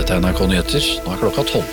Dette er NRK Nyheter, nå er klokka 12.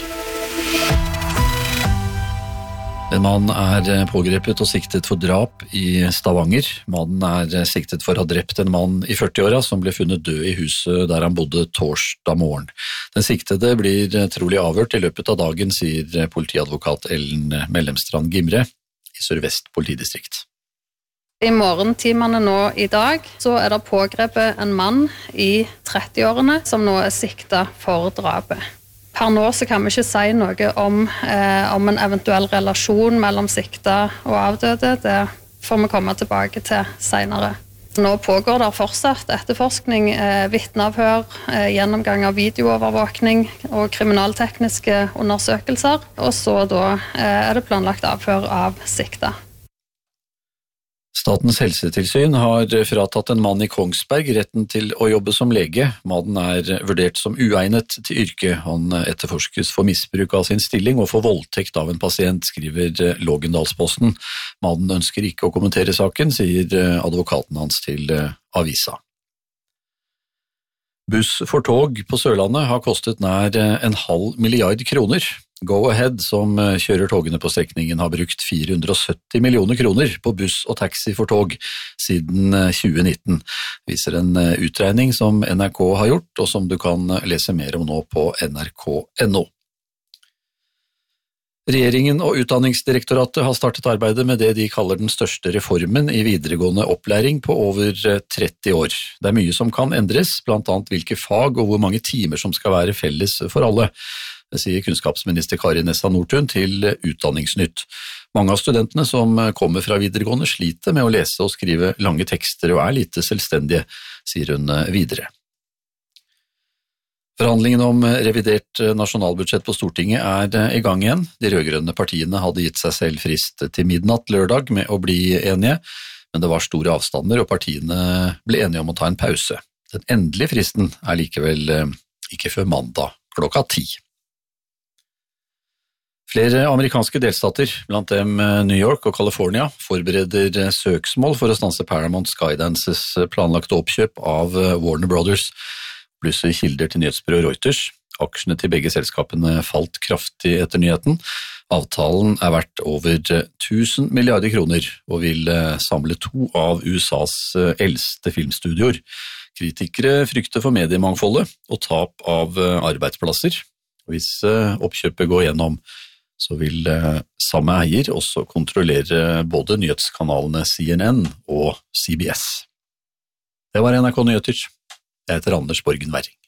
En mann er pågrepet og siktet for drap i Stavanger. Mannen er siktet for å ha drept en mann i 40-åra som ble funnet død i huset der han bodde torsdag morgen. Den siktede blir trolig avhørt i løpet av dagen, sier politiadvokat Ellen Mellemstrand Gimre i Sør-Vest politidistrikt. I morgentimene nå i dag så er det pågrepet en mann i 30-årene som nå er siktet for drapet. Per nå så kan vi ikke si noe om en eventuell relasjon mellom sikta og avdøde. Det får vi komme tilbake til senere. Nå pågår det fortsatt etterforskning, vitneavhør, gjennomgang av videoovervåkning og kriminaltekniske undersøkelser. Og så da er det planlagt avhør av sikta. Statens helsetilsyn har fratatt en mann i Kongsberg retten til å jobbe som lege. Mannen er vurdert som uegnet til yrket. Han etterforskes for misbruk av sin stilling og for voldtekt av en pasient, skriver Lågendalsposten. Mannen ønsker ikke å kommentere saken, sier advokaten hans til avisa. Buss for tog på Sørlandet har kostet nær 0,5 milliard kroner. Go-Ahead, som kjører togene på strekningen, har brukt 470 millioner kroner på buss og taxi for tog siden 2019, viser en utregning som NRK har gjort, og som du kan lese mer om nå på nrk.no. Regjeringen og Utdanningsdirektoratet har startet arbeidet med det de kaller den største reformen i videregående opplæring på over 30 år. Det er mye som kan endres, blant annet hvilke fag og hvor mange timer som skal være felles for alle. Det sier kunnskapsminister Kari Nessa Nordtun til Utdanningsnytt. Mange av studentene som kommer fra videregående sliter med å lese og skrive lange tekster og er lite selvstendige, sier hun videre. Forhandlingen om revidert nasjonalbudsjett på Stortinget er i gang igjen. De rødgrønne partiene hadde gitt seg selv frist til midnatt lørdag med å bli enige, men det var store avstander og partiene ble enige om å ta en pause. Den endelige fristen er likevel ikke før mandag klokka 10. Flere amerikanske delstater, blant dem New York og California, forbereder søksmål for å stanse Paramount Skydances planlagte oppkjøp av Warner Brothers, plusser kilder til nyhetsbyrået Reuters. Aksjene til begge selskapene falt kraftig etter nyheten. Avtalen er verdt over 1000 milliarder kroner og vil samle 2 av USAs eldste filmstudioer. Kritikere frykter for mediemangfoldet og tap av arbeidsplasser. Hvis oppkjøpet går gjennom, så vil samme eier også kontrollere både nyhetskanalene CNN og CBS. Det var NRK Nyheter. Jeg heter Anders Borgen Werring.